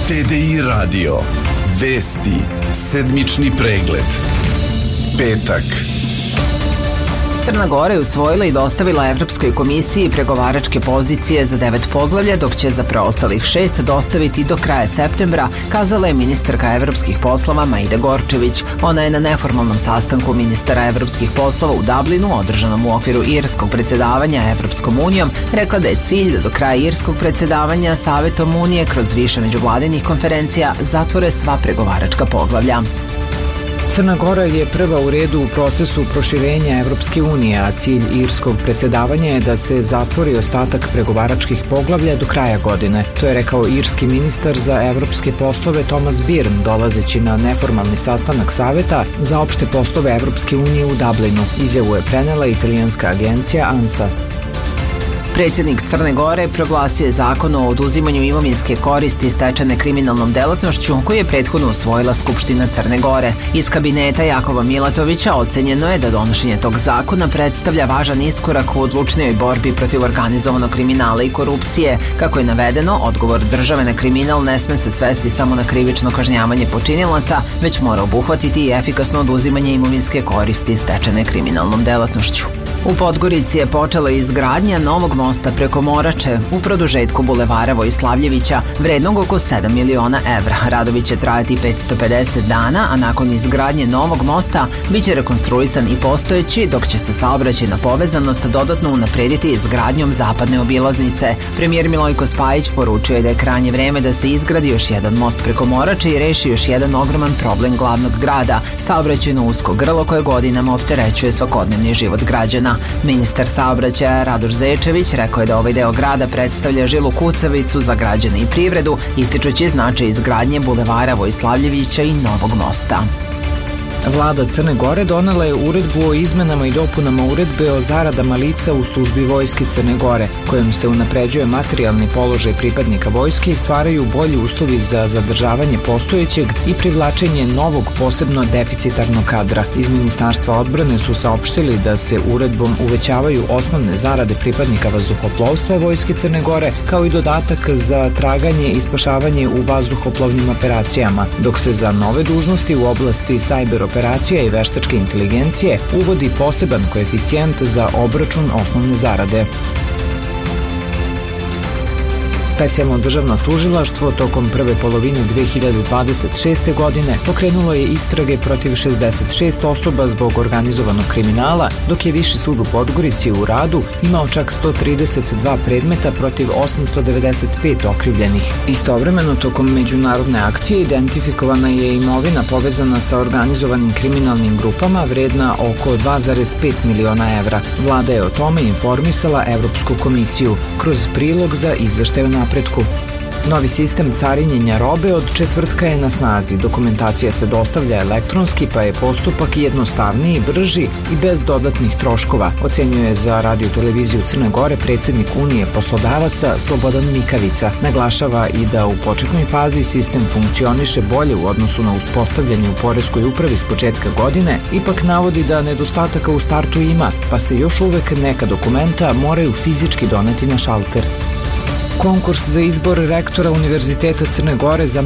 TDI Radio. Vesti. Sedmični pregled. Petak. Crna Gora je usvojila i dostavila Evropskoj komisiji pregovaračke pozicije za 9 poglavlja, dok će za preostalih 6 dostaviti do kraja septembra, kazala je ministarka evropskih poslova Majda Gorčević. Ona je na neformalnom sastanku ministara evropskih poslova u Dublinu, održanom u okviru irskog predsjedavanja Evropskom unijom, rekla da je cilj da do kraja irskog predsjedavanja Savetom Unije kroz više međuvladinih konferencija zatvore sva pregovaračka poglavlja. Crna Gora je prva u redu u procesu proširenja Evropske unije, a cilj irskog predsjedavanja je da se zatvori ostatak pregovaračkih poglavlja do kraja godine. To je rekao irski ministar za evropske poslove Thomas Byrne, dolazeći na neformalni sastanak Saveta za opšte poslove Evropske unije u Dublinu. Izjavu je prenela italijanska agencija ANSA. Predsjednik Crne Gore proglasio je zakon o oduzimanju imovinske koristi stečene kriminalnom delatnošću koji je prethodno usvojila Skupština Crne Gore. Iz kabineta Jakova Milatovića ocenjeno je da donošenje tog zakona predstavlja važan iskorak u odlučnijoj borbi protiv organizovanog kriminala i korupcije. Kako je navedeno, odgovor države na kriminal ne sme se svesti samo na krivično kažnjavanje počinilaca, već mora obuhvatiti i efikasno oduzimanje imovinske koristi stečene kriminalnom delatnošću. U Podgorici je počela izgradnja novog mosta preko Morače u produžetku bulevara Vojislavljevića, vrednog oko 7 miliona evra. Radovi će trajati 550 dana, a nakon izgradnje novog mosta biće rekonstruisan i postojeći, dok će se saobraćajna povezanost dodatno unaprediti izgradnjom zapadne obilaznice. Premijer Milojko Spajić poručio je da je krajnje vreme da se izgradi još jedan most preko Morače i reši još jedan ogroman problem glavnog grada, saobraćajno usko grlo koje godinama opterećuje svakodnevni život građana. Ministar saobraćaja Radoš Zečević rekao je da ovaj deo grada predstavlja žilu kucavicu za građane i privredu, ističući značaj izgradnje bulevara Vojislavljevića i novog mosta. Vlada Crne Gore donela je uredbu o izmenama i dopunama uredbe o zaradama lica u službi Vojske Crne Gore, kojom se unapređuje materijalni položaj pripadnika vojske i stvaraju bolji uslovi za zadržavanje postojećeg i privlačenje novog posebno deficitarnog kadra. Iz Ministarstva odbrane su saopštili da se uredbom uvećavaju osnovne zarade pripadnika vazduhoplovstva Vojske Crne Gore, kao i dodatak za traganje i spašavanje u vazduhoplovnim operacijama, dok se za nove dužnosti u oblasti cyber operacija i veštačke inteligencije uvodi poseban koeficijent za obračun osnovne zarade. Specijalno državno tužilaštvo tokom prve polovine 2026. godine pokrenulo je istrage protiv 66 osoba zbog organizovanog kriminala, dok je Viši sud u Podgorici u radu imao čak 132 predmeta protiv 895 okrivljenih. Istovremeno, tokom međunarodne akcije identifikovana je imovina povezana sa organizovanim kriminalnim grupama vredna oko 2,5 miliona evra. Vlada je o tome informisala Evropsku komisiju kroz prilog za izveštaj o napretku. Novi sistem carinjenja robe od četvrtka je na snazi. Dokumentacija se dostavlja elektronski, pa je postupak jednostavniji, brži i bez dodatnih troškova, ocenjuje za Radio televiziju Crne Gore predsjednik Unije poslodavaca Slobodan Mikavica. Naglašava i da u početnoj fazi sistem funkcioniše bolje u odnosu na uspostavljanje u poreskoj upravi s početka godine, ipak navodi da nedostataka u startu ima, pa se još uvek neka dokumenta moraju fizički doneti na šalter. Konkurs za izbor rektora Univerziteta Crne Gore za